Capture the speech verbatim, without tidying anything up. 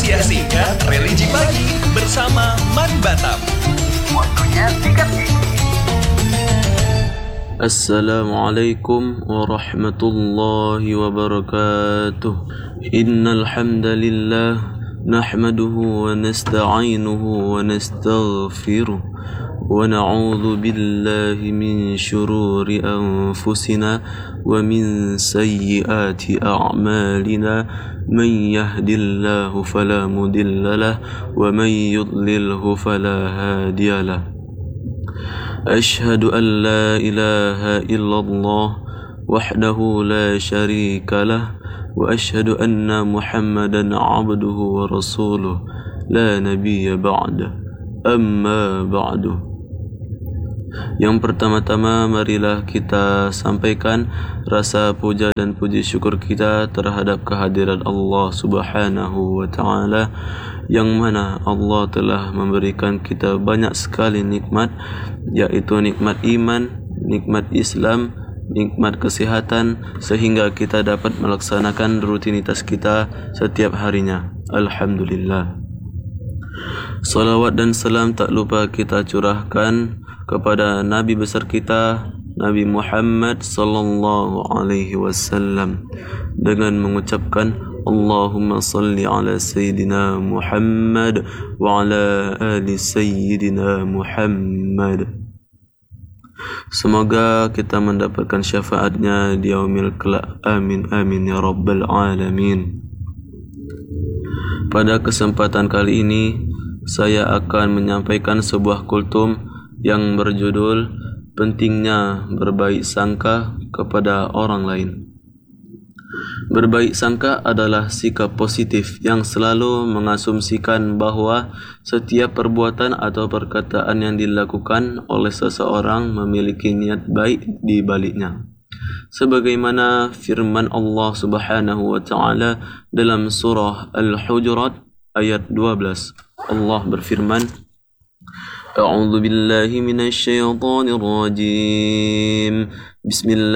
Kuliah Singkat Religi Pagi bersama Man Batam. Waktunya sikat gigi. Assalamualaikum warahmatullahi wabarakatuh. Innal hamdalillah nahmaduhu wa nasta'inuhu wa nastaghfiruh wa na'udzu billahi min shururi anfusina wa min sayyiati a'malina. Man yahdillahu fala mudilla lahu wa man yudlilhu fala hadiya lahu. أشهد أن لا إله إلا الله وحده لا شريك له وأشهد أن محمدا عبده ورسوله لا نبي بعده أما بعد. Yang pertama-tama marilah kita sampaikan rasa puja dan puji syukur kita terhadap kehadiran Allah Subhanahu wa taala, yang mana Allah telah memberikan kita banyak sekali nikmat, yaitu nikmat iman, nikmat Islam, nikmat kesihatan, sehingga kita dapat melaksanakan rutinitas kita setiap harinya. Alhamdulillah. Salawat dan salam tak lupa kita curahkan kepada Nabi besar kita, Nabi Muhammad sallallahu alaihi wasallam, dengan mengucapkan Allahumma salli ala Sayyidina Muhammad wa ala ali Sayyidina Muhammad. Semoga kita mendapatkan syafaatnya di yaumil kelak. Amin amin ya rabbal alamin. Pada kesempatan kali ini saya akan menyampaikan sebuah kultum yang berjudul pentingnya berbaik sangka kepada orang lain. Berbaik sangka adalah sikap positif yang selalu mengasumsikan bahawa setiap perbuatan atau perkataan yang dilakukan oleh seseorang memiliki niat baik di baliknya. Sebagaimana firman Allah Subhanahu wa taala dalam surah Al-Hujurat ayat dua belas. Allah berfirman, A'udzu billahi minasy syaithanir rajim. Bismillah